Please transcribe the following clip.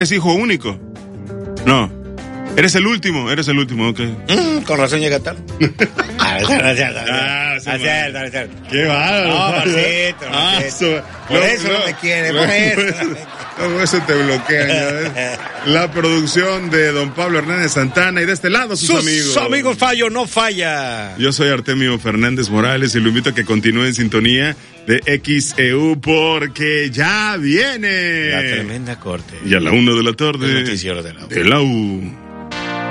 ¿Es hijo único? No. Eres el último, ok. Con razón llega tarde. Qué bárbaro. No, Marcito. Por eso no me quiere, por eso. Todo eso te bloquea, ¿ya ves? La producción de don Pablo Hernández Santana y de este lado sus amigos. Sus amigos Fallo no falla. Yo soy Artemio Fernández Morales y lo invito a que continúe en sintonía de XEU porque ya viene la tremenda corte. Y a la 1 de la tarde El noticiero de la U. De la U.